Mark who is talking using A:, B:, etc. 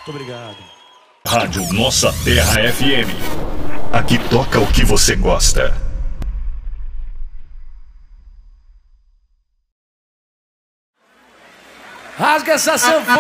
A: Muito obrigado.
B: Rádio Nossa Terra FM. Aqui toca o que você gosta.
A: Rasga essa sanfona.